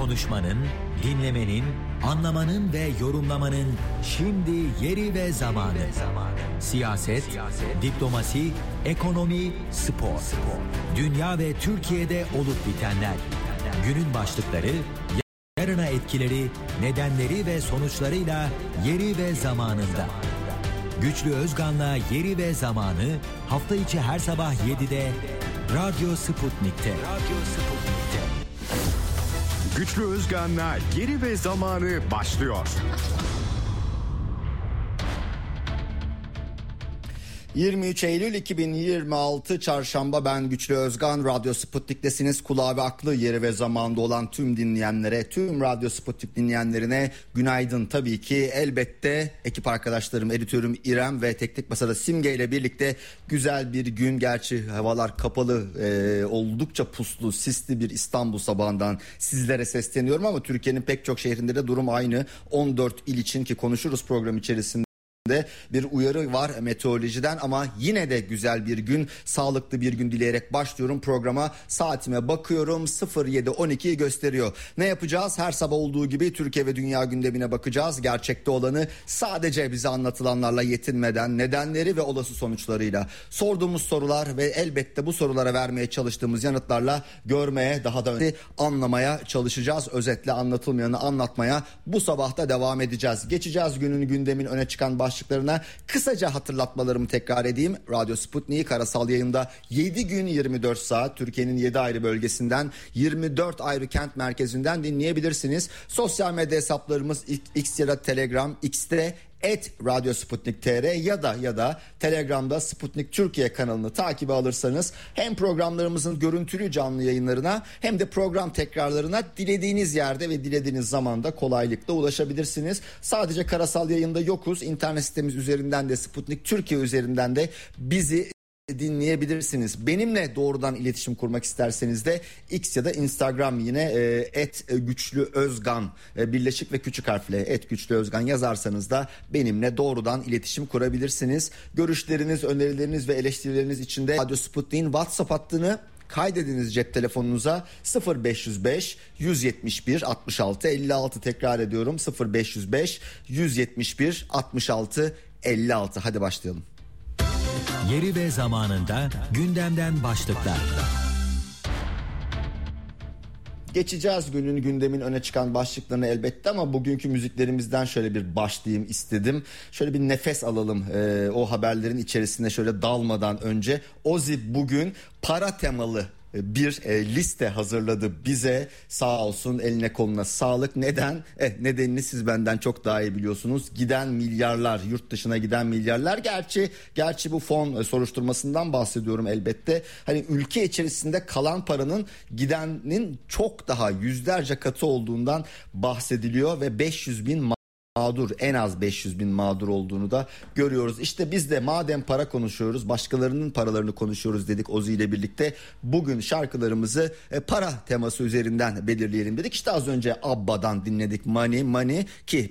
Konuşmanın, dinlemenin, anlamanın ve yorumlamanın şimdi yeri ve zamanı. Siyaset, diplomasi, ekonomi, spor. Dünya ve Türkiye'de olup bitenler. Günün başlıkları, yarına etkileri, nedenleri ve sonuçlarıyla yeri ve zamanında. Güçlü Özgan'la Yeri ve Zamanı hafta içi her sabah 7'de Radyo Sputnik'te. Güçlü Özgan'la Yeri ve Zamanı başlıyor. 23 Eylül 2026 Çarşamba, ben Güçlü Özgan. Radyo Sputnik'tesiniz. Kulağı ve aklı yeri ve zamanda olan tüm dinleyenlere, tüm Radyo Sputnik dinleyenlerine günaydın. Tabii ki elbette ekip arkadaşlarım, editörüm İrem ve teknik masada Simge ile birlikte güzel bir gün. Gerçi havalar kapalı, oldukça puslu, sisli bir İstanbul sabahından sizlere sesleniyorum ama Türkiye'nin pek çok şehrinde de durum aynı. 14 il için ki konuşuruz program içerisinde bir uyarı var meteorolojiden ama yine de güzel bir gün, sağlıklı bir gün dileyerek başlıyorum programa. Saatime bakıyorum, 07.12'yi gösteriyor. Ne yapacağız? Her sabah olduğu gibi Türkiye ve dünya gündemine bakacağız. Gerçekte olanı sadece bize anlatılanlarla yetinmeden nedenleri ve olası sonuçlarıyla, sorduğumuz sorular ve elbette bu sorulara vermeye çalıştığımız yanıtlarla görmeye, daha da anlamaya çalışacağız. Özetle anlatılmayanı anlatmaya bu sabah da devam edeceğiz. Geçeceğiz günün, gündemin öne çıkan başlıklarına. Kısaca hatırlatmalarımı tekrar edeyim. Radyo Sputnik'i karasal yayında 7 gün 24 saat Türkiye'nin 7 ayrı bölgesinden, 24 ayrı kent merkezinden dinleyebilirsiniz. Sosyal medya hesaplarımız X ya da Telegram, X'te @Radyo Sputnik TR ya da Telegram'da Sputnik Türkiye kanalını takibe alırsanız hem programlarımızın görüntülü canlı yayınlarına hem de program tekrarlarına dilediğiniz yerde ve dilediğiniz zamanda kolaylıkla ulaşabilirsiniz. Sadece karasal yayında yokuz. İnternet sitemiz üzerinden de, Sputnik Türkiye üzerinden de bizi dinleyebilirsiniz. Benimle doğrudan iletişim kurmak isterseniz de X ya da Instagram yine @Güçlü Özgan, birleşik ve küçük harfle @Güçlü Özgan yazarsanız da benimle doğrudan iletişim kurabilirsiniz. Görüşleriniz, önerileriniz ve eleştirileriniz için de Radyo Sputnik'in WhatsApp hattını kaydediniz cep telefonunuza. 0505 171 66 56, tekrar ediyorum, 0505 171 66 56. Hadi başlayalım. Yeri ve zamanında gündemden başlıklar. Geçeceğiz günün, gündemin öne çıkan başlıklarını elbette ama bugünkü müziklerimizden şöyle bir başlayayım istedim. Şöyle bir nefes alalım o haberlerin içerisine şöyle dalmadan önce. Ozzy bugün para temalı bir liste hazırladı bize, sağ olsun, eline koluna sağlık. Neden? Nedenini siz benden çok daha iyi biliyorsunuz. Giden milyarlar, yurt dışına giden milyarlar. Gerçi bu fon soruşturmasından bahsediyorum elbette. Hani ülke içerisinde kalan paranın gidenin çok daha yüzlerce katı olduğundan bahsediliyor ve 500 bin mağdur, en az 500 bin mağdur olduğunu da görüyoruz. İşte biz de madem para konuşuyoruz, başkalarının paralarını konuşuyoruz dedik Ozzy ile birlikte. Bugün şarkılarımızı para teması üzerinden belirleyelim dedik. İşte az önce Abba'dan dinledik Money ki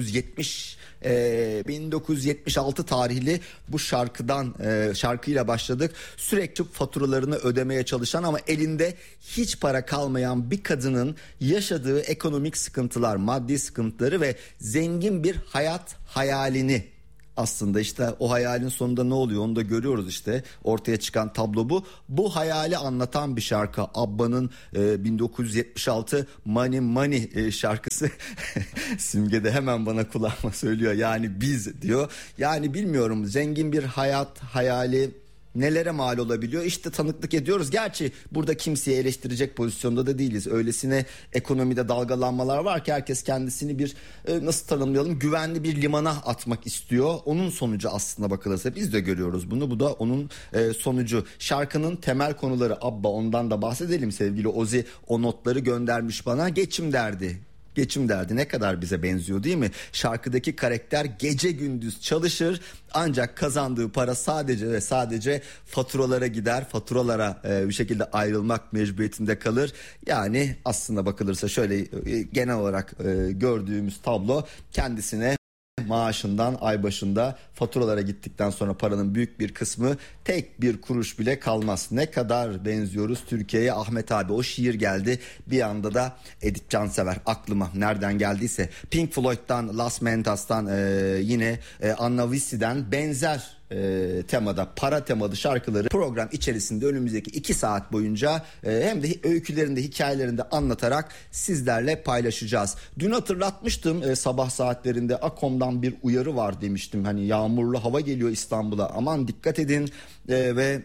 1976 tarihli bu şarkıyla başladık. Sürekli faturalarını ödemeye çalışan ama elinde hiç para kalmayan bir kadının yaşadığı ekonomik sıkıntılar, maddi sıkıntıları ve zengin bir hayat hayalini, aslında işte o hayalin sonunda ne oluyor onu da görüyoruz, işte ortaya çıkan tablo bu. Bu hayali anlatan bir şarkı Abba'nın 1976 Money şarkısı. Simge de hemen bana kulağıma söylüyor, yani biz diyor. Yani bilmiyorum, zengin bir hayat hayali nelere mal olabiliyor? İşte tanıklık ediyoruz. Gerçi burada kimseyi eleştirecek pozisyonda da değiliz. Öylesine ekonomide dalgalanmalar var ki herkes kendisini bir nasıl tanımlayalım, güvenli bir limana atmak istiyor. Onun sonucu aslında bakılırsa, biz de görüyoruz bunu. Bu da onun sonucu. Şarkının temel konuları Abba, ondan da bahsedelim. Sevgili Ozzy o notları göndermiş bana. Geçim derdi. Ne kadar bize benziyor değil mi? Şarkıdaki karakter gece gündüz çalışır ancak kazandığı para sadece ve sadece faturalara gider. Faturalara bir şekilde ayrılmak mecburiyetinde kalır. Yani aslında bakılırsa şöyle genel olarak gördüğümüz tablo kendisine maaşından ay başında faturalara gittikten sonra paranın büyük bir kısmı tek bir kuruş bile kalmaz. Ne kadar benziyoruz Türkiye'ye. Ahmet abi, o şiir geldi. Bir anda da Edith Cansever aklıma, nereden geldiyse. Pink Floyd'dan, Las Mentas'tan, yine Anna Vissi'den benzer temada, para temalı şarkıları program içerisinde önümüzdeki 2 saat boyunca hem de öykülerinde, hikayelerinde anlatarak sizlerle paylaşacağız. Dün hatırlatmıştım, sabah saatlerinde AKOM'dan bir uyarı var demiştim. Hani yağmurlu hava geliyor İstanbul'a, aman dikkat edin ve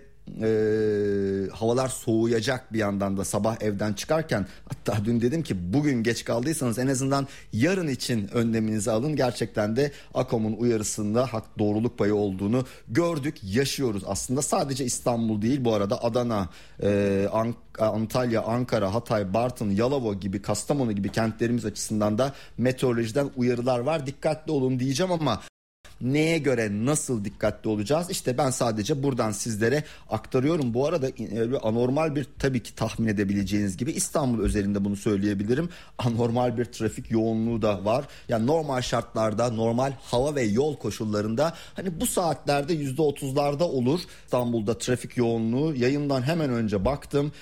havalar soğuyacak bir yandan da sabah evden çıkarken. Hatta dün dedim ki bugün geç kaldıysanız en azından yarın için önleminizi alın. Gerçekten de AKOM'un uyarısında hak, doğruluk payı olduğunu gördük, yaşıyoruz. Aslında sadece İstanbul değil bu arada, Adana, Antalya, Ankara, Hatay, Bartın, Yalova gibi, Kastamonu gibi kentlerimiz açısından da meteorolojiden uyarılar var. Dikkatli olun diyeceğim ama neye göre, nasıl dikkatli olacağız? İşte ben sadece buradan sizlere aktarıyorum. Bu arada anormal bir, tabii ki tahmin edebileceğiniz gibi İstanbul özelinde bunu söyleyebilirim, anormal bir trafik yoğunluğu da var. Yani normal şartlarda, normal hava ve yol koşullarında hani bu saatlerde %30'larda olur İstanbul'da trafik yoğunluğu. Yayından hemen önce baktım,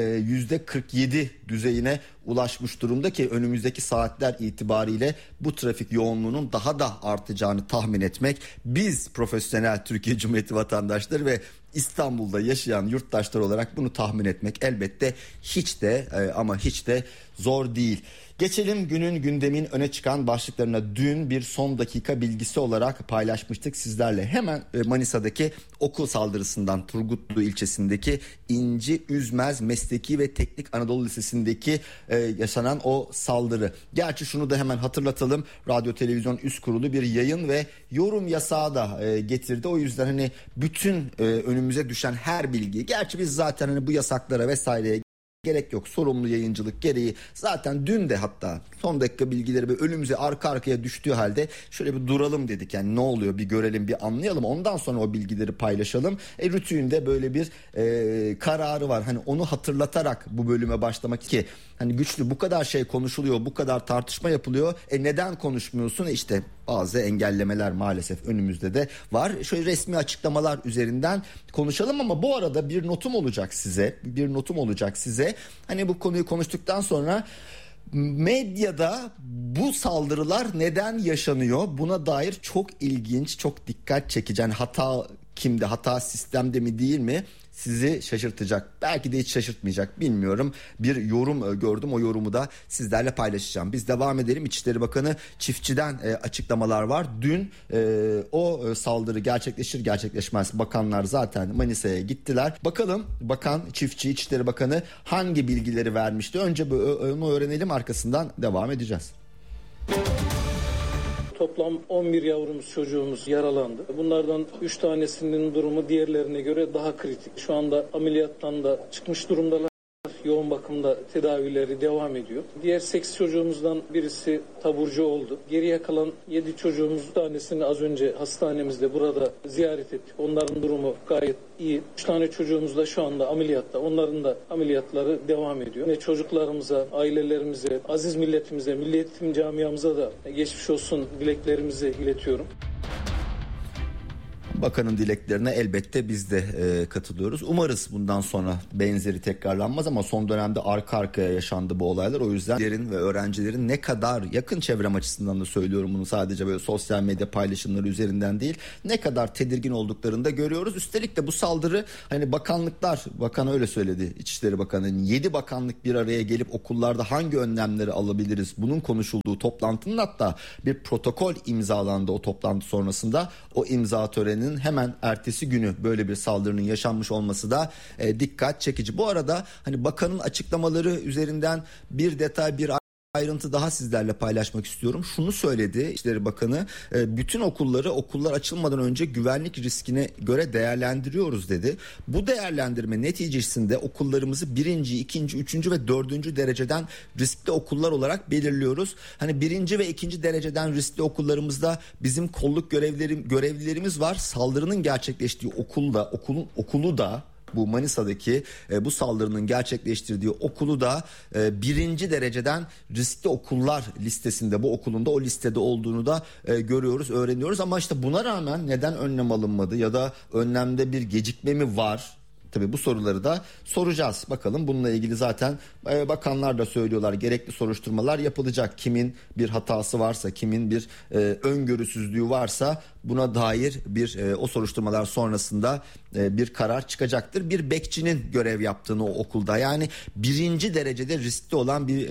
%47 düzeyine ulaşmış durumda ki önümüzdeki saatler itibariyle bu trafik yoğunluğunun daha da artacağını tahmin etmek, biz profesyonel Türkiye Cumhuriyeti vatandaşları ve İstanbul'da yaşayan yurttaşlar olarak bunu tahmin etmek elbette hiç de ama hiç de zor değil. Geçelim günün, gündemin öne çıkan başlıklarına. Dün bir son dakika bilgisi olarak paylaşmıştık sizlerle. Hemen Manisa'daki okul saldırısından, Turgutlu ilçesindeki İnci Üzmez Mesleki ve Teknik Anadolu Lisesi'ndeki yaşanan o saldırı. Gerçi şunu da hemen hatırlatalım. Radyo Televizyon Üst Kurulu bir yayın ve yorum yasağı da getirdi. O yüzden hani bütün önümüze düşen her bilgi, gerçi biz zaten hani bu yasaklara vesaireye gerek yok, sorumlu yayıncılık gereği zaten dün de hatta son dakika bilgileri böyle önümüze arka arkaya düştüğü halde şöyle bir duralım dedik. Yani ne oluyor bir görelim, bir anlayalım, ondan sonra o bilgileri paylaşalım. Rütü'nde böyle bir kararı var. Hani onu hatırlatarak bu bölüme başlamak ki hani güçlü, bu kadar şey konuşuluyor, bu kadar tartışma yapılıyor. Neden konuşmuyorsun? İşte bazı engellemeler maalesef önümüzde de var. Şöyle resmi açıklamalar üzerinden konuşalım ama bu arada bir notum olacak size. Hani bu konuyu konuştuktan sonra medyada bu saldırılar neden yaşanıyor? Buna dair çok ilginç, çok dikkat çekici. Yani hata kimde, hata sistemde mi değil mi? Sizi şaşırtacak, belki de hiç şaşırtmayacak, bilmiyorum. Bir yorum gördüm, o yorumu da sizlerle paylaşacağım. Biz devam edelim. İçişleri Bakanı Çiftçi'den açıklamalar var. Dün o saldırı gerçekleşir gerçekleşmez bakanlar zaten Manisa'ya gittiler. Bakalım Bakan Çiftçi, İçişleri Bakanı hangi bilgileri vermişti? Önce onu öğrenelim, arkasından devam edeceğiz. Toplam 11 yavrumuz, çocuğumuz yaralandı. Bunlardan 3 tanesinin durumu diğerlerine göre daha kritik. Şu anda ameliyattan da çıkmış durumdalar. Yoğun bakımda tedavileri devam ediyor. Diğer 8 çocuğumuzdan birisi taburcu oldu. Geriye kalan 7 çocuğumuz, tanesini az önce hastanemizde burada ziyaret ettik. Onların durumu gayet iyi. 3 tane çocuğumuz da şu anda ameliyatta. Onların da ameliyatları devam ediyor. Ve çocuklarımıza, ailelerimize, aziz milletimize, milli eğitim camiamıza da geçmiş olsun dileklerimizi iletiyorum. Bakanın dileklerine elbette biz de katılıyoruz. Umarız bundan sonra benzeri tekrarlanmaz ama son dönemde arka arkaya yaşandı bu olaylar. O yüzden ve öğrencilerin ne kadar, yakın çevrem açısından da söylüyorum bunu, sadece böyle sosyal medya paylaşımları üzerinden değil, ne kadar tedirgin olduklarını da görüyoruz. Üstelik de bu saldırı hani bakanlıklar, bakan öyle söyledi, İçişleri Bakanı'nın 7 bakanlık bir araya gelip okullarda hangi önlemleri alabiliriz bunun konuşulduğu toplantının, hatta bir protokol imzalandı o toplantı sonrasında. O imza töreninin hemen ertesi günü böyle bir saldırının yaşanmış olması da dikkat çekici. Bu arada hani bakanın açıklamaları üzerinden bir detay, bir ayrıntı daha sizlerle paylaşmak istiyorum. Şunu söyledi İçişleri Bakanı, bütün okullar açılmadan önce güvenlik riskine göre değerlendiriyoruz dedi. Bu değerlendirme neticesinde okullarımızı 1., 2., 3. ve 4. dereceden riskli okullar olarak belirliyoruz. Hani 1. ve 2. dereceden riskli okullarımızda bizim kolluk görevlilerimiz var. Saldırının gerçekleştiği okulu da bu Manisa'daki bu saldırının gerçekleştirdiği okulu da birinci dereceden riskli okullar listesinde, bu okulun da o listede olduğunu da görüyoruz, öğreniyoruz. Ama işte buna rağmen neden önlem alınmadı ya da önlemde bir gecikme mi var? Tabii bu soruları da soracağız. Bakalım bununla ilgili zaten bakanlar da söylüyorlar. Gerekli soruşturmalar yapılacak. Kimin bir hatası varsa, kimin bir öngörüsüzlüğü varsa buna dair bir o soruşturmalar sonrasında bir karar çıkacaktır. Bir bekçinin görev yaptığını o okulda, yani birinci derecede riskli olan bir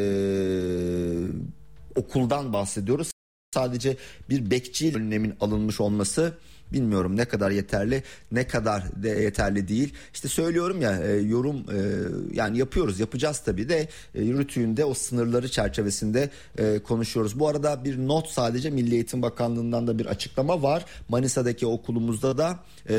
okuldan bahsediyoruz. Sadece bir bekçi önlemin alınmış olması bilmiyorum ne kadar yeterli, ne kadar de yeterli değil. İşte söylüyorum ya, yorum yani yapacağız tabii de rütüğünde o sınırları çerçevesinde konuşuyoruz. Bu arada bir not, sadece Milli Eğitim Bakanlığı'ndan da bir açıklama var. Manisa'daki okulumuzda da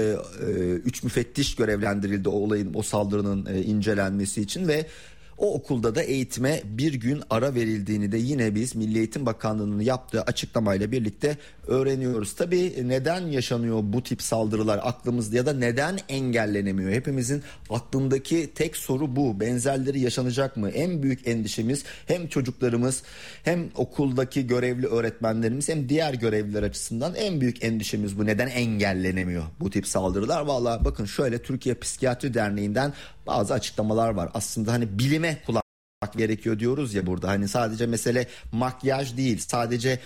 3 müfettiş görevlendirildi o saldırının incelenmesi için ve o okulda da eğitime bir gün ara verildiğini de yine biz Milli Eğitim Bakanlığı'nın yaptığı açıklamayla birlikte öğreniyoruz. Tabii neden yaşanıyor bu tip saldırılar aklımızda ya da neden engellenemiyor? Hepimizin aklındaki tek soru bu. Benzerleri yaşanacak mı? En büyük endişemiz hem çocuklarımız, hem okuldaki görevli öğretmenlerimiz, hem diğer görevliler açısından en büyük endişemiz bu. Neden engellenemiyor bu tip saldırılar? Vallahi bakın, şöyle Türkiye Psikiyatri Derneği'nden bazı açıklamalar var. Aslında hani bilime kulak gerekiyor diyoruz ya burada. Hani sadece mesele makyaj değil, sadece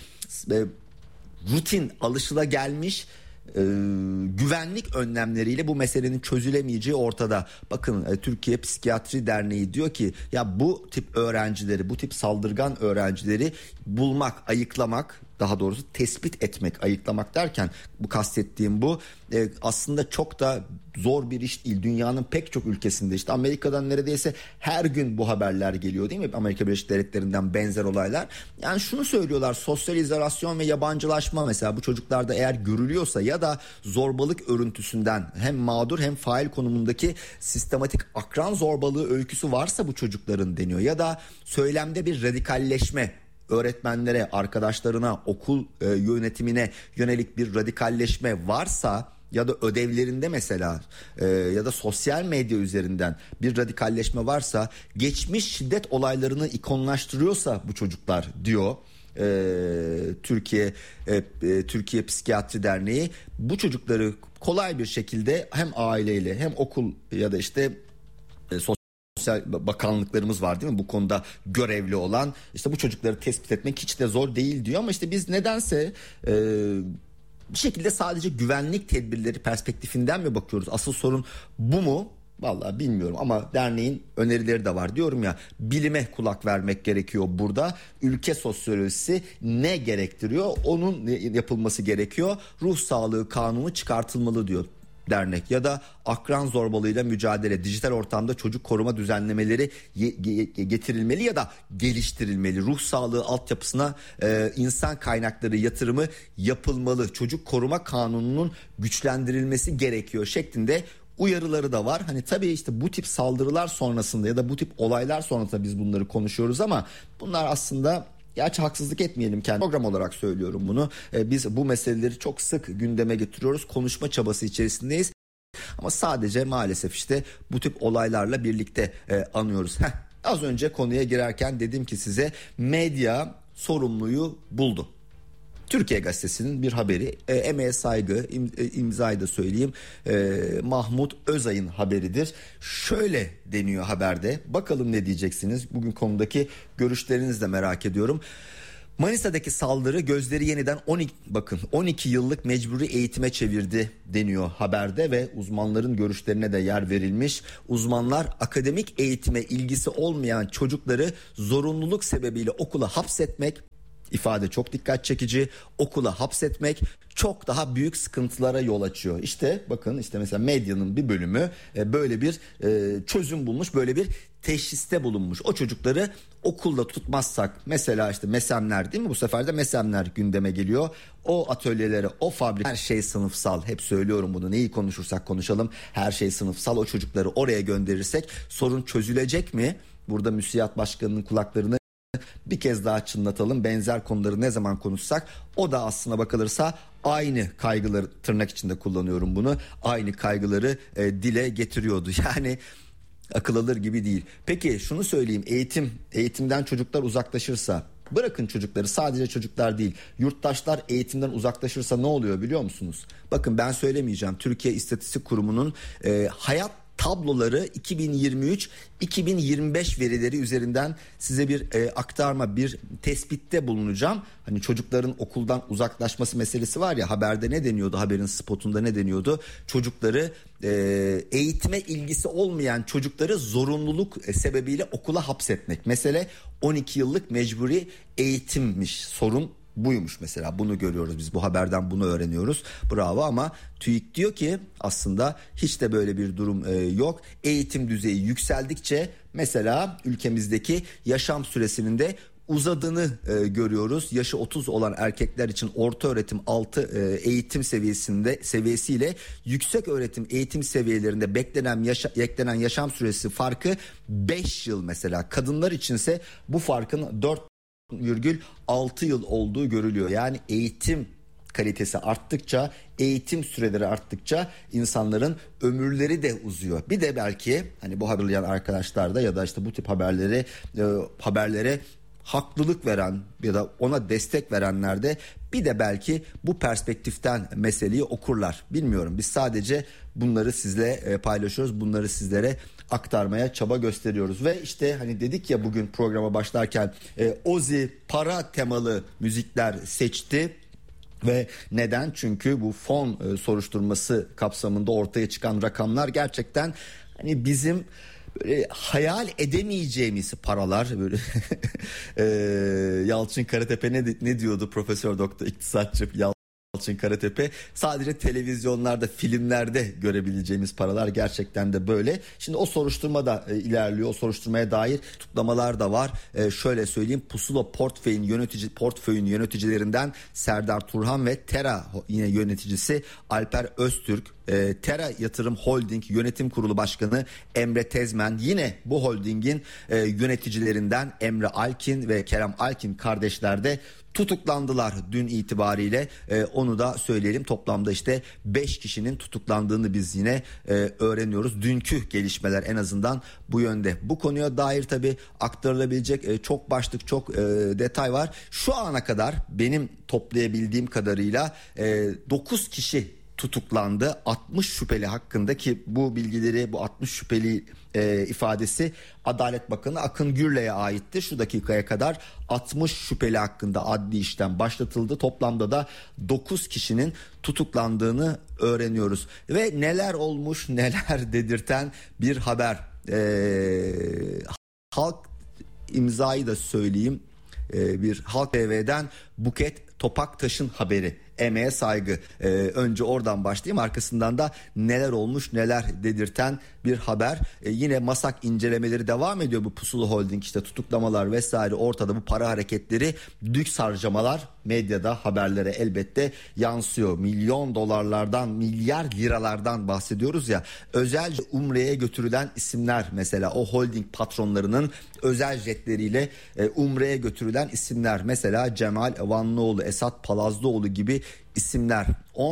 rutin, alışılagelmiş güvenlik önlemleriyle bu meselenin çözülemeyeceği ortada. Bakın Türkiye Psikiyatri Derneği diyor ki ya bu tip öğrencileri, bu tip saldırgan öğrencileri bulmak, ayıklamak, daha doğrusu tespit etmek, ayıklamak derken bu kastettiğim bu aslında çok da zor bir iş değil. Dünyanın pek çok ülkesinde, işte Amerika'dan neredeyse her gün bu haberler geliyor değil mi? Amerika Birleşik Devletleri'nden benzer olaylar. Yani şunu söylüyorlar: sosyal izolasyon ve yabancılaşma mesela bu çocuklarda eğer görülüyorsa ya da zorbalık örüntüsünden hem mağdur hem fail konumundaki sistematik akran zorbalığı öyküsü varsa bu çocukların deniyor. Ya da söylemde bir radikalleşme, öğretmenlere, arkadaşlarına, okul yönetimine yönelik bir radikalleşme varsa ya da ödevlerinde mesela ya da sosyal medya üzerinden bir radikalleşme varsa, geçmiş şiddet olaylarını ikonlaştırıyorsa bu çocuklar diyor Türkiye Psikiyatri Derneği, bu çocukları kolay bir şekilde hem aileyle hem okul ya da işte sosyal bakanlıklarımız var değil mi, bu konuda görevli olan, işte bu çocukları tespit etmek hiç de zor değil diyor. Ama işte biz nedense bir şekilde sadece güvenlik tedbirleri perspektifinden mi bakıyoruz? Asıl sorun bu mu? Vallahi bilmiyorum ama derneğin önerileri de var. Diyorum ya, bilime kulak vermek gerekiyor burada. Ülke sosyolojisi ne gerektiriyor? Onun yapılması gerekiyor. Ruh sağlığı kanunu çıkartılmalı diyor dernek. Ya da akran zorbalığıyla mücadele, dijital ortamda çocuk koruma düzenlemeleri getirilmeli ya da geliştirilmeli. Ruh sağlığı altyapısına insan kaynakları yatırımı yapılmalı. Çocuk koruma kanununun güçlendirilmesi gerekiyor şeklinde uyarıları da var. Hani tabii işte bu tip saldırılar sonrasında ya da bu tip olaylar sonrasında biz bunları konuşuyoruz ama bunlar aslında, gerçi haksızlık etmeyelim, kendi program olarak söylüyorum bunu. Biz bu meseleleri çok sık gündeme getiriyoruz. Konuşma çabası içerisindeyiz. Ama sadece maalesef işte bu tip olaylarla birlikte anıyoruz. Az önce konuya girerken dedim ki size, medya sorumluyu buldu. Türkiye Gazetesi'nin bir haberi, emeğe saygı, imzayı da söyleyeyim, Mahmut Özay'ın haberidir. Şöyle deniyor haberde, bakalım ne diyeceksiniz, bugün konudaki görüşlerinizi de merak ediyorum. Manisa'daki saldırı gözleri yeniden 12 yıllık mecburi eğitime çevirdi deniyor haberde ve uzmanların görüşlerine de yer verilmiş. Uzmanlar akademik eğitime ilgisi olmayan çocukları zorunluluk sebebiyle okula hapsetmek, İfade çok dikkat çekici, okula hapsetmek çok daha büyük sıkıntılara yol açıyor. İşte bakın, işte mesela medyanın bir bölümü böyle bir çözüm bulmuş, böyle bir teşhiste bulunmuş. O çocukları okulda tutmazsak, mesela işte MESEM'ler değil mi? Bu sefer de MESEM'ler gündeme geliyor. O atölyelere, o fabrika, her şey sınıfsal. Hep söylüyorum bunu, neyi konuşursak konuşalım her şey sınıfsal. O çocukları oraya gönderirsek sorun çözülecek mi? Burada müsiyat başkanının kulaklarını bir kez daha çınlatalım. Benzer konuları ne zaman konuşsak o da aslına bakılırsa aynı kaygıları, tırnak içinde kullanıyorum bunu, aynı kaygıları dile getiriyordu. Yani akıl alır gibi değil. Peki şunu söyleyeyim, eğitimden çocuklar uzaklaşırsa, bırakın çocukları, sadece çocuklar değil, yurttaşlar eğitimden uzaklaşırsa ne oluyor biliyor musunuz? Bakın ben söylemeyeceğim. Türkiye İstatistik Kurumu'nun hayat tabloları 2023-2025 verileri üzerinden size bir aktarma, bir tespitte bulunacağım. Hani çocukların okuldan uzaklaşması meselesi var ya, haberde ne deniyordu, haberin spotunda ne deniyordu? Çocukları, eğitime ilgisi olmayan çocukları zorunluluk sebebiyle okula hapsetmek. Mesele 12 yıllık mecburi eğitimmiş, sorun buymuş mesela, bunu görüyoruz biz, bu haberden bunu öğreniyoruz. Bravo, ama TÜİK diyor ki aslında hiç de böyle bir durum yok. Eğitim düzeyi yükseldikçe mesela ülkemizdeki yaşam süresinin de uzadığını görüyoruz. Yaşı 30 olan erkekler için orta öğretim altı eğitim seviyesiyle yüksek öğretim eğitim seviyelerinde beklenen yaşam süresi farkı 5 yıl mesela. Kadınlar içinse bu farkın 4,6 yıl olduğu görülüyor. Yani eğitim kalitesi arttıkça, eğitim süreleri arttıkça insanların ömürleri de uzuyor. Bir de belki hani bu hazırlayan arkadaşlar da ya da işte bu tip haberlere haklılık veren ya da ona destek verenler de bir de belki bu perspektiften meseleyi okurlar. Bilmiyorum, biz sadece bunları sizle paylaşıyoruz, bunları sizlere aktarmaya çaba gösteriyoruz. Ve işte hani dedik ya, bugün programa başlarken Ozi para temalı müzikler seçti. Ve neden? Çünkü bu fon soruşturması kapsamında ortaya çıkan rakamlar gerçekten hani bizim böyle hayal edemeyeceğimiz paralar. Böyle Yalçın Karatepe ne diyordu, Profesör Doktor iktisatçı Yalçın Karatepe? Sadece televizyonlarda, filmlerde görebileceğimiz paralar gerçekten de böyle. Şimdi o soruşturma da ilerliyor. O soruşturmaya dair tutuklamalar da var. Şöyle söyleyeyim, Pusula portföyün yöneticilerinden Serdar Turhan ve Tera yine yöneticisi Alper Öztürk, Tera Yatırım Holding Yönetim Kurulu Başkanı Emre Tezmen, yine bu holdingin yöneticilerinden Emre Alkin ve Kerem Alkin kardeşler de tutuklandılar dün itibariyle. Onu da söyleyelim, toplamda işte 5 kişinin tutuklandığını biz yine öğreniyoruz. Dünkü gelişmeler en azından bu yönde. Bu konuya dair tabii aktarılabilecek çok başlık, çok detay var. Şu ana kadar benim toplayabildiğim kadarıyla 9 kişi tutuklandı. 60 şüpheli hakkında, ki bu bilgileri, bu 60 şüpheli ifadesi Adalet Bakanı Akın Gürley'e aitti. Şu dakikaya kadar 60 şüpheli hakkında adli işlem başlatıldı. Toplamda da 9 kişinin tutuklandığını öğreniyoruz. Ve neler olmuş, neler dedirten bir haber. Halk imzayı da söyleyeyim. Bir Halk TV'den Buket Topaktaş'ın haberi. Emeğe saygı. Önce oradan başlayayım, arkasından da neler olmuş, neler dedirten bir haber. Yine MASAK incelemeleri devam ediyor. Bu Pusula Holding, işte tutuklamalar vesaire ortada, bu para hareketleri, lüks harcamalar medyada, haberlere elbette yansıyor. Milyon dolarlardan, milyar liralardan bahsediyoruz ya. Özelce Umre'ye götürülen isimler, mesela o holding patronlarının özel jetleriyle Umre'ye götürülen isimler, mesela Cemal Vanlıoğlu, Esat Palazlıoğlu gibi isimler.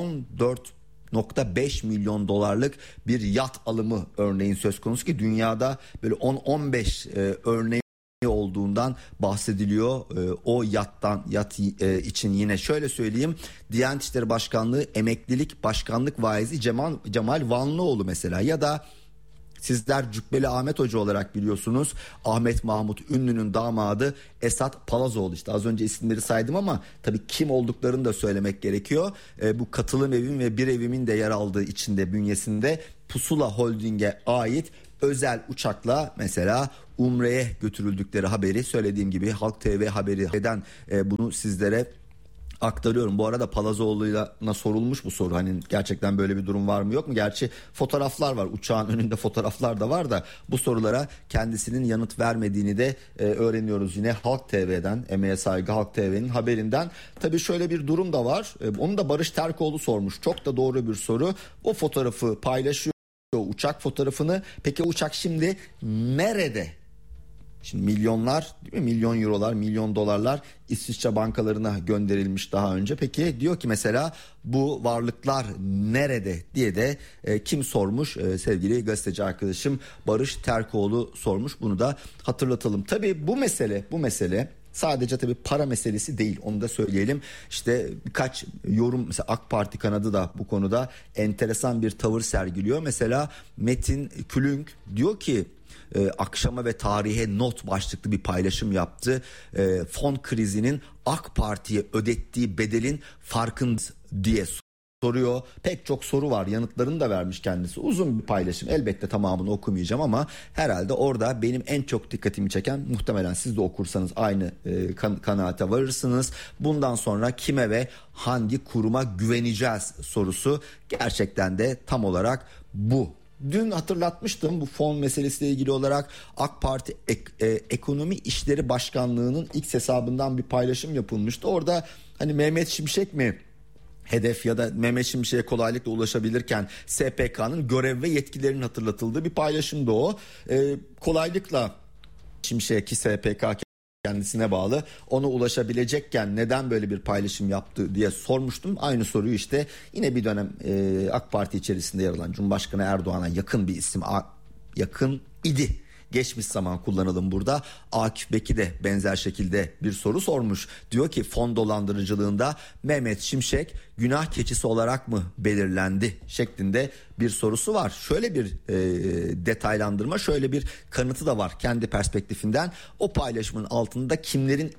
14,5 milyon dolarlık bir yat alımı örneğin söz konusu, ki dünyada böyle 10-15 örneği olduğundan bahsediliyor. O yat için yine şöyle söyleyeyim, Diyanet İşleri Başkanlığı emeklilik başkanlık vaizi Cemal Vanlıoğlu mesela, ya da sizler Cübbeli Ahmet Hoca olarak biliyorsunuz, Ahmet Mahmut Ünlü'nün damadı Esat Palazoğlu. İşte az önce isimleri saydım ama tabii kim olduklarını da söylemek gerekiyor. Bu katılım evim ve bir evimin de yer aldığı içinde, bünyesinde Pusula Holding'e ait özel uçakla mesela Umre'ye götürüldükleri haberi, söylediğim gibi Halk TV haberinden bunu sizlere aktarıyorum. Bu arada Palazoğlu'na sorulmuş bu soru. Hani gerçekten böyle bir durum var mı yok mu? Gerçi fotoğraflar var. Uçağın önünde fotoğraflar da var da bu sorulara kendisinin yanıt vermediğini de öğreniyoruz. Yine Halk TV'den, emeğe saygı Halk TV'nin haberinden. Tabii şöyle bir durum da var. Onu da Barış Terkoğlu sormuş. Çok da doğru bir soru. O fotoğrafı paylaşıyor, uçak fotoğrafını. Peki uçak şimdi nerede? Şimdi milyonlar, değil mi? Milyon eurolar, milyon dolarlar İsviçre bankalarına gönderilmiş daha önce. Peki diyor ki mesela bu varlıklar nerede diye de kim sormuş? Sevgili gazeteci arkadaşım Barış Terkoğlu sormuş. Bunu da hatırlatalım. Tabii bu mesele sadece tabii para meselesi değil, onu da söyleyelim. İşte birkaç yorum, mesela AK Parti kanadı da bu konuda enteresan bir tavır sergiliyor. Mesela Metin Külünk diyor ki akşama ve tarihe not başlıklı bir paylaşım yaptı. Fon krizinin AK Parti'ye ödettiği bedelin farkında diye soruyor. Pek çok soru var, yanıtlarını da vermiş kendisi. Uzun bir paylaşım, elbette tamamını okumayacağım ama herhalde orada benim en çok dikkatimi çeken, muhtemelen siz de okursanız aynı kanaate varırsınız. Bundan sonra kime ve hangi kuruma güveneceğiz sorusu gerçekten de tam olarak bu. Dün hatırlatmıştım bu fon meselesiyle ilgili olarak AK Parti Ekonomi İşleri Başkanlığı'nın X hesabından bir paylaşım yapılmıştı. Orada hani Mehmet Şimşek mi hedef ya da Mehmet Şimşek'e kolaylıkla ulaşabilirken SPK'nın görev ve yetkilerinin hatırlatıldığı bir paylaşımdı o. Kolaylıkla Şimşek'e, ki SPK kendisine bağlı, ona ulaşabilecekken neden böyle bir paylaşım yaptı diye sormuştum. Aynı soruyu işte yine bir dönem AK Parti içerisinde yer alan Cumhurbaşkanı Erdoğan'a yakın bir isim, yakın idi. Geçmiş zaman kullanalım burada. Akif Beki de benzer şekilde bir soru sormuş. Diyor ki fon dolandırıcılığında Mehmet Şimşek günah keçisi olarak mı belirlendi şeklinde bir sorusu var. Şöyle bir detaylandırma, şöyle bir kanıtı da var kendi perspektifinden. O paylaşımın altında kimlerin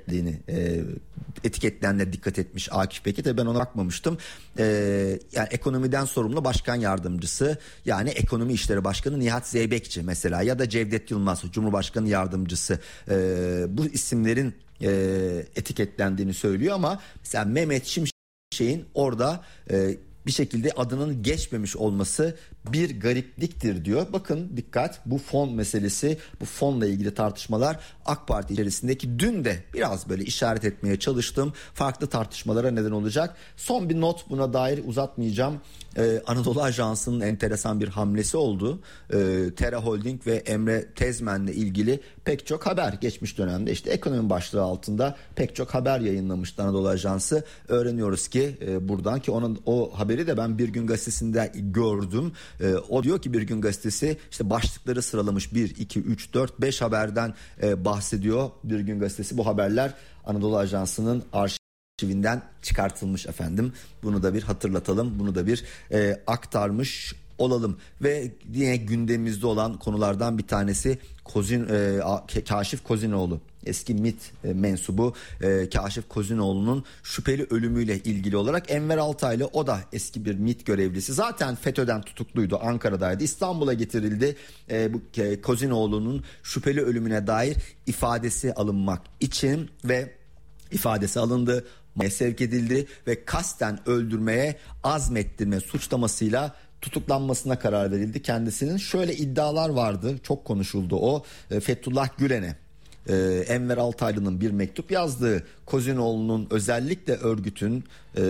etiketlenene dikkat etmiş Akif Beki. Tabii ben ona bakmamıştım. Yani ekonomiden sorumlu başkan yardımcısı, yani Ekonomi İşleri Başkanı Nihat Zeybekçi mesela, ya da Cevdet Yılmaz Cumhurbaşkanı yardımcısı, bu isimlerin etiketlendiğini söylüyor ama mesela Mehmet Şimşek'in orada bir şekilde adının geçmemiş olması bir garipliktir diyor. Bakın dikkat, bu fon meselesi, bu fonla ilgili tartışmalar AK Parti içerisindeki, dün de biraz böyle işaret etmeye çalıştım, farklı tartışmalara neden olacak. Son bir not, buna dair uzatmayacağım. Anadolu Ajansı'nın enteresan bir hamlesi oldu. Tera Holding ve Emre Tezmen'le ilgili pek çok haber geçmiş dönemde, işte ekonomi başlığı altında pek çok haber yayınlamıştı Anadolu Ajansı. Öğreniyoruz ki buradan, ki o haberi de ben Bir Gün Gazetesi'nde gördüm. O diyor ki Bir Gün Gazetesi işte başlıkları sıralamış, 1, 2, 3, 4, 5 haberden bahsediyor Bir Gün Gazetesi. Bu haberler Anadolu Ajansı'nın arşivinden çıkartılmış efendim. Bunu da bir hatırlatalım, bunu da bir aktarmış olalım. Ve yine gündemimizde olan konulardan bir tanesi Kaşif Kozinoğlu. Eski MİT mensubu Kaşif Kozinoğlu'nun şüpheli ölümüyle ilgili olarak Enver Altaylı, o da eski bir MİT görevlisi, zaten FETÖ'den tutukluydu, Ankara'daydı, İstanbul'a getirildi. Bu Kozinoğlu'nun şüpheli ölümüne dair ifadesi alınmak için ve ifadesi alındı, sevk edildi ve kasten öldürmeye azmettirme suçlamasıyla tutuklanmasına karar verildi kendisinin. Şöyle iddialar vardı, çok konuşuldu o. Fethullah Gülen'e Enver Altaylı'nın bir mektup yazdığı, Kozinoğlu'nun özellikle örgütün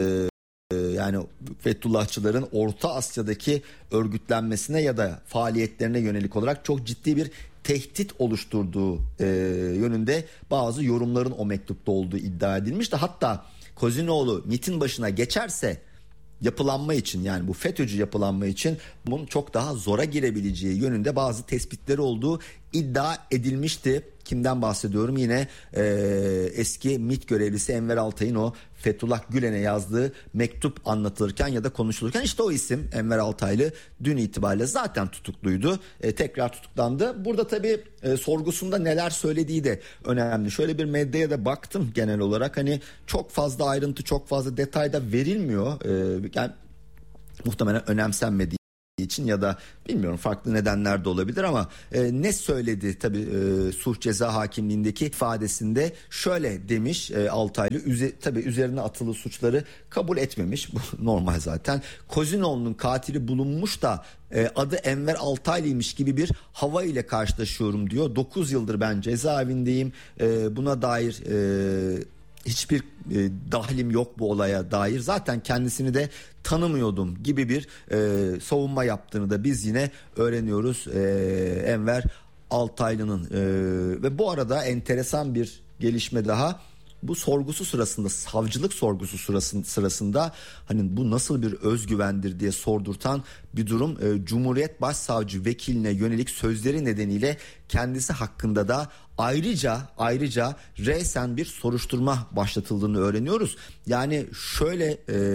yani Fethullahçıların Orta Asya'daki örgütlenmesine ya da faaliyetlerine yönelik olarak çok ciddi bir tehdit oluşturduğu yönünde bazı yorumların o mektupta olduğu iddia edilmişti. Hatta Kozinoğlu MİT'in başına geçerse yapılanma için, yani bu FETÖ'cü yapılanma için bunun çok daha zora girebileceği yönünde bazı tespitleri olduğu iddia edilmişti. Kimden bahsediyorum? Yine eski MİT görevlisi Enver Altay'ın o Fethullah Gülen'e yazdığı mektup anlatılırken ya da konuşulurken, işte o isim Enver Altaylı dün itibariyle zaten tutukluydu. Tekrar tutuklandı. Burada tabii sorgusunda neler söylediği de önemli. Şöyle bir medyaya da baktım genel olarak, hani çok fazla ayrıntı, çok fazla detay da verilmiyor. Yani muhtemelen önemsenmediği için ya da bilmiyorum, farklı nedenler de olabilir ama ne söyledi tabii Suç Ceza Hakimliğindeki ifadesinde şöyle demiş Altaylı, tabii üzerine atılı suçları kabul etmemiş, bu normal zaten. Kozinoğlu'nun katili bulunmuş da adı Enver Altaylı'ymış gibi bir hava ile karşılaşıyorum diyor. 9 yıldır ben cezaevindeyim, buna dair hiçbir dahlim yok bu olaya dair, zaten kendisini de tanımıyordum gibi bir savunma yaptığını da biz yine öğreniyoruz Enver Altaylı'nın. Ve bu arada enteresan bir gelişme daha. Bu sorgusu sırasında, savcılık sorgusu sırasında hani bu nasıl bir özgüvendir diye sordurtan bir durum. Cumhuriyet Başsavcı Vekiline yönelik sözleri nedeniyle kendisi hakkında da ayrıca resen bir soruşturma başlatıldığını öğreniyoruz. Yani şöyle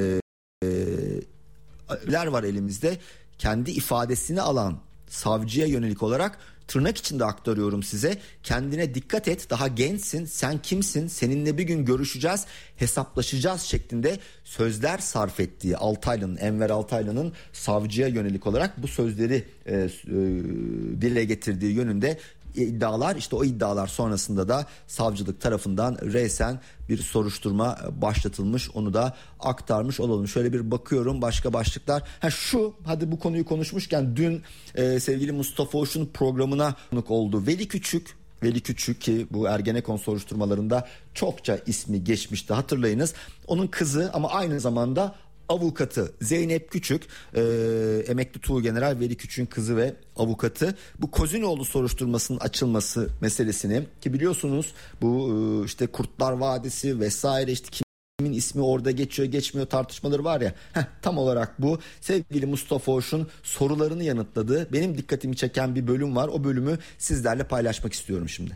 var elimizde, kendi ifadesini alan savcıya yönelik olarak, tırnak içinde aktarıyorum size, kendine dikkat et, daha gençsin, sen kimsin, seninle bir gün görüşeceğiz, hesaplaşacağız şeklinde sözler sarf ettiği Enver Altaylı'nın savcıya yönelik olarak bu sözleri dile getirdiği yönünde iddialar, işte o iddialar sonrasında da savcılık tarafından resen bir soruşturma başlatılmış, onu da aktarmış olalım. Şöyle bir bakıyorum başka başlıklar. Hadi bu konuyu konuşmuşken dün sevgili Mustafa Oş'un programına konuk oldu. Veli Küçük ki bu Ergenekon soruşturmalarında çokça ismi geçmişti, hatırlayınız. Onun kızı ama aynı zamanda avukatı Zeynep Küçük, emekli Tuğgeneral Veli Küçük'ün kızı ve avukatı, bu Kozinoğlu soruşturmasının açılması meselesini, ki biliyorsunuz bu işte Kurtlar Vadisi vesaire, işte kimin ismi orada geçiyor geçmiyor tartışmaları var ya, tam olarak bu. Sevgili Mustafa Oş'un sorularını yanıtladığı, benim dikkatimi çeken bir bölüm var. O bölümü sizlerle paylaşmak istiyorum şimdi.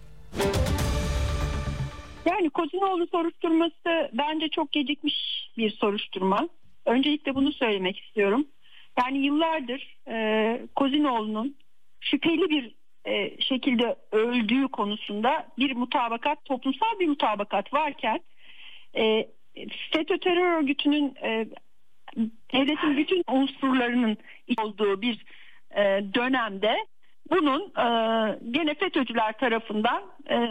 Yani Kozinoğlu soruşturması bence çok gecikmiş bir soruşturma. Öncelikle bunu söylemek istiyorum. Yani yıllardır Kozinoğlu'nun şüpheli bir şekilde öldüğü konusunda bir mutabakat, toplumsal bir mutabakat varken FETÖ terör örgütünün devletin bütün unsurlarının olduğu bir dönemde bunun gene FETÖ'cüler tarafından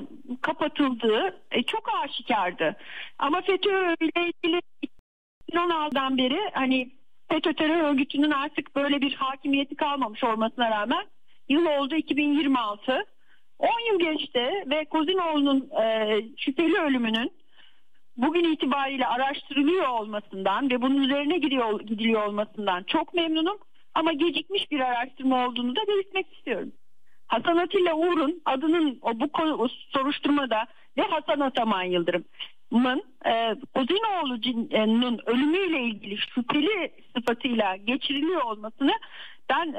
kapatıldığı çok aşikardı. Ama FETÖ ile ilgili 2016'dan beri hani FETÖ terör örgütünün artık böyle bir hakimiyeti kalmamış olmasına rağmen yıl oldu 2026. 10 yıl geçti ve Kozinoğlu'nun şüpheli ölümünün bugün itibariyle araştırılıyor olmasından ve bunun üzerine gidiliyor olmasından çok memnunum. Ama gecikmiş bir araştırma olduğunu da belirtmek istiyorum. Hasan Atilla Uğur'un adının bu soruşturmada ve Hasan Ataman Yıldırım'ın Kozinoğlu'nun ölümüyle ilgili şüpheli sıfatıyla geçiriliyor olmasını ben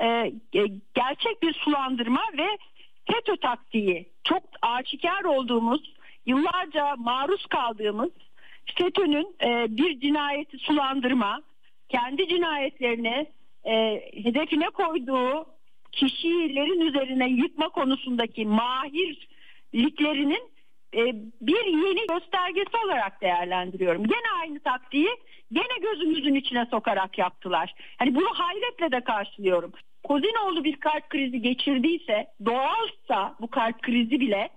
gerçek bir sulandırma ve FETÖ taktiği, çok aşikar olduğumuz, yıllarca maruz kaldığımız FETÖ'nün bir cinayeti sulandırma, kendi cinayetlerini hedefine koyduğu kişilerin üzerine yıkma konusundaki mahirliklerinin bir yeni göstergesi olarak değerlendiriyorum. Gene aynı taktiği gene gözümüzün içine sokarak yaptılar. Hani bunu hayretle de karşılıyorum. Kozinoğlu bir kalp krizi geçirdiyse, doğalsa bu kalp krizi bile,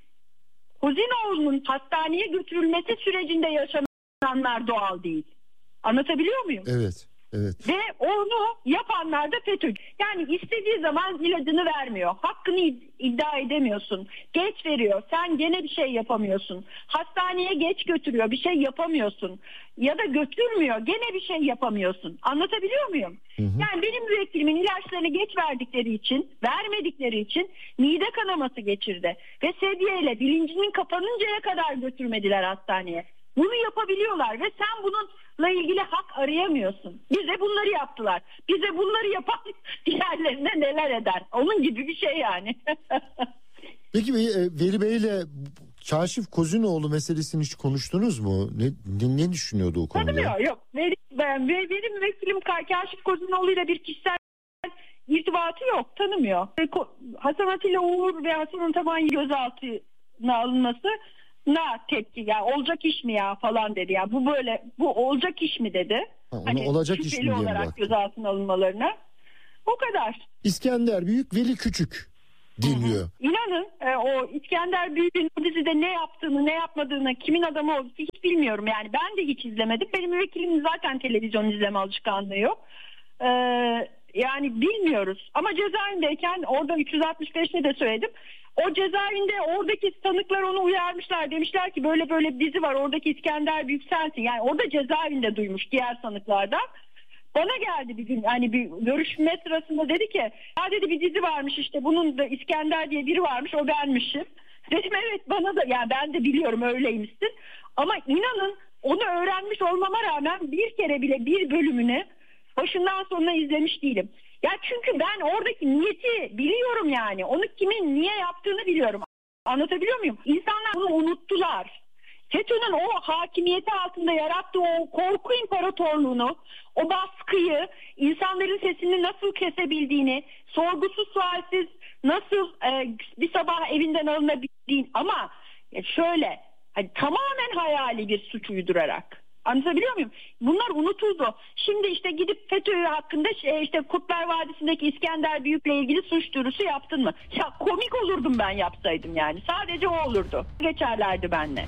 Kozinoğlu'nun hastaneye götürülmesi sürecinde yaşananlar doğal değil. Anlatabiliyor muyum? Evet. Evet. Ve onu yapanlar da FETÖ. Yani istediği zaman ilacını vermiyor. Hakkını iddia edemiyorsun. Geç veriyor. Sen gene bir şey yapamıyorsun. Hastaneye geç götürüyor. Bir şey yapamıyorsun. Ya da götürmüyor. Gene bir şey yapamıyorsun. Anlatabiliyor muyum? Hı hı. Yani benim müvekkilimin ilaçlarını geç vermedikleri için mide kanaması geçirdi. Ve sedyeyle bilincinin kapanıncaya kadar götürmediler hastaneye. Bunu yapabiliyorlar ve sen bununla ilgili hak arayamıyorsun. Bize bunları yaptılar. Bize bunları yapan diğerlerine neler eder? Onun gibi bir şey yani. Peki Veli Bey'le Kaşif Kozinoğlu meselesini hiç konuştunuz mu? Ne düşünüyordu o konuda? Tanımıyor, yok. Benim müvekkilim Kaşif Kozinoğlu ile bir kişisel irtibatı yok. Tanımıyor. Hasan Atilla Uğur ve Hasan Ataman gözaltına alınması tepki, ya olacak iş mi ya falan dedi ya, bu olacak iş mi dedi. Hani olacak iş mi diye olarak gözaltına alınmalarına, o kadar. İskender Büyük, Veli Küçük deniyor. İnanın o İskender Büyük'ün o dizide ne yaptığını, ne yapmadığını, kimin adamı olduğunu hiç bilmiyorum yani. Ben de hiç izlemedim. Benim müvekkilimin zaten televizyon izleme alışkanlığı yok. Yani bilmiyoruz. Ama cezaevindeyken orada 365'te de söyledim. O cezaevinde oradaki tanıklar onu uyarmışlar. Demişler ki böyle böyle bir dizi var. Oradaki İskender Büyük sensin. Yani orada cezaevinde duymuş diğer sanıklardan. Bana geldi bir gün, hani bir görüşme sırasında dedi ki ya dedi bir dizi varmış işte, bunun da İskender diye biri varmış, o benmişim. Dedim evet, bana da, yani ben de biliyorum öyleymişsin. Ama inanın onu öğrenmiş olmama rağmen bir kere bile bir bölümünü başından sonuna izlemiş değilim. Ya çünkü ben oradaki niyeti biliyorum yani. Onu kimin niye yaptığını biliyorum. Anlatabiliyor muyum? İnsanlar bunu unuttular. FETÖ'nün o hakimiyeti altında yarattığı o korku imparatorluğunu, o baskıyı, insanların sesini nasıl kesebildiğini, sorgusuz sualsiz nasıl bir sabah evinden alınabildiğini, ama şöyle hani tamamen hayali bir suç uydurarak. Anlatabiliyor muyum? Bunlar unutuldu. Şimdi işte gidip FETÖ hakkında işte Kurtlar Vadisi'ndeki İskender Büyük'le ilgili suç duyurusu yaptın mı? Ya komik olurdum ben yapsaydım yani. Sadece o olurdu. Geçerlerdi benimle.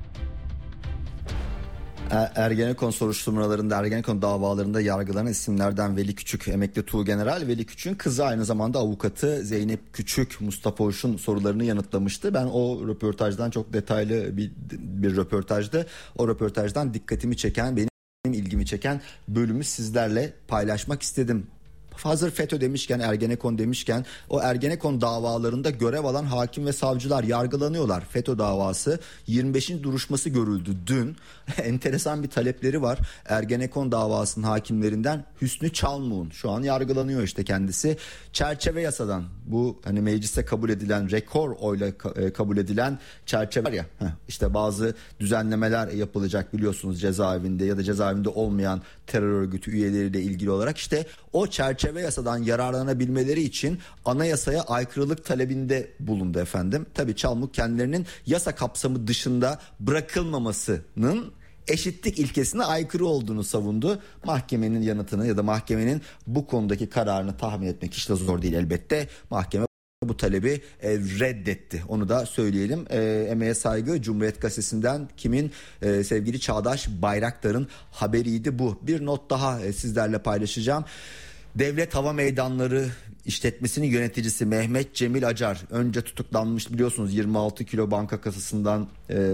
Ergenekon soruşturmalarında, Ergenekon davalarında yargılanan isimlerden Veli Küçük, emekli Tuğgeneral Veli Küçük'ün kızı, aynı zamanda avukatı Zeynep Küçük, Mustafa Hoş'un sorularını yanıtlamıştı. Ben o röportajdan, çok detaylı bir röportajdı. O röportajdan dikkatimi çeken, benim ilgimi çeken bölümü sizlerle paylaşmak istedim. Hazır FETÖ demişken, Ergenekon demişken, o Ergenekon davalarında görev alan hakim ve savcılar yargılanıyorlar. FETÖ davası 25. duruşması görüldü dün. Enteresan bir talepleri var. Ergenekon davasının hakimlerinden Hüsnü Çalmuk'un, şu an yargılanıyor işte kendisi. Çerçeve yasadan, bu hani mecliste kabul edilen, rekor oyla kabul edilen çerçeve var ya, işte bazı düzenlemeler yapılacak biliyorsunuz cezaevinde ya da cezaevinde olmayan terör örgütü üyeleriyle ilgili olarak, işte o çerçeve yasadan yararlanabilmeleri için anayasaya aykırılık talebinde bulundu efendim. Tabii Çalmuk kendilerinin yasa kapsamı dışında bırakılmamasının eşitlik ilkesine aykırı olduğunu savundu. Mahkemenin yanıtını ya da mahkemenin bu konudaki kararını tahmin etmek hiç de zor değil elbette. Mahkeme bu talebi reddetti. Onu da söyleyelim. Emeğe saygı, Cumhuriyet Gazetesi'nden kimin? Sevgili Çağdaş Bayraktar'ın haberiydi bu. Bir not daha sizlerle paylaşacağım. Devlet Hava Meydanları İşletmesi'nin yöneticisi Mehmet Cemil Acar önce tutuklanmış, biliyorsunuz 26 kilo banka kasasından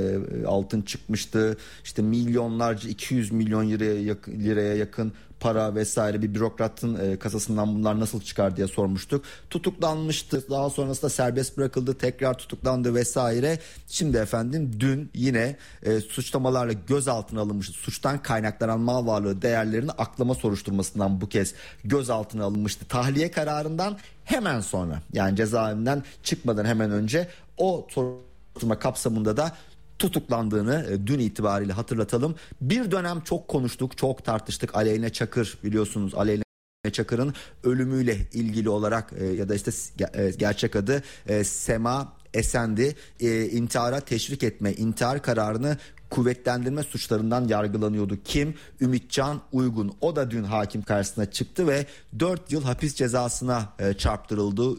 altın çıkmıştı. İşte milyonlarca, 200 milyon liraya yakın para vesaire, bir bürokratın kasasından bunlar nasıl çıkar diye sormuştuk. Tutuklanmıştı, daha sonrasında serbest bırakıldı, tekrar tutuklandı vesaire. Şimdi efendim dün yine suçlamalarla gözaltına alınmıştı. Suçtan kaynaklanan mal varlığı değerlerini aklama soruşturmasından bu kez gözaltına alınmıştı. Tahliye kararından hemen sonra, yani cezaevinden çıkmadan hemen önce o soruşturma kapsamında da tutuklandığını dün itibariyle hatırlatalım. Bir dönem çok konuştuk, çok tartıştık. Aleyne Çakır, biliyorsunuz Aleyne Çakır'ın ölümüyle ilgili olarak ya da işte gerçek adı Sema Esendi, intihara teşvik etme, intihar kararını kuvvetlendirme suçlarından yargılanıyordu. Kim? Ümitcan Uygun. O da dün hakim karşısına çıktı ve 4 yıl hapis cezasına çarptırıldı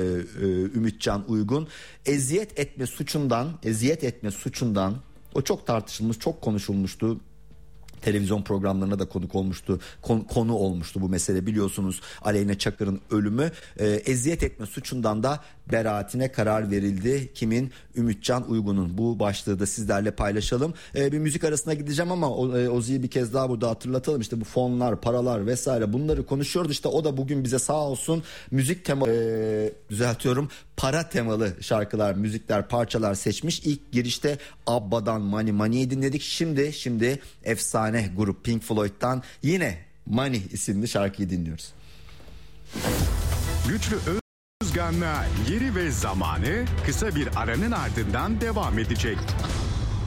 Ümitcan Uygun. Eziyet etme suçundan, o çok tartışılmış, çok konuşulmuştu. Televizyon programlarına da konu olmuştu bu mesele, biliyorsunuz Aleyne Çakır'ın ölümü. Eziyet etme suçundan da beraatine karar verildi. Kimin? Ümitcan Uygun'un. Bu başlığı da sizlerle paylaşalım. Bir müzik arasına gideceğim ama Ozi'yi bir kez daha burada hatırlatalım. İşte bu fonlar, paralar vesaire, bunları konuşuyoruz. İşte o da bugün bize sağ olsun müzik para temalı şarkılar, müzikler, parçalar seçmiş. İlk girişte Abba'dan Money Money'i dinledik. Şimdi efsane grup Pink Floyd'dan yine Money isimli şarkıyı dinliyoruz. Güçlü Özgan'la Yeri ve Zamanı kısa bir aranın ardından devam edecek.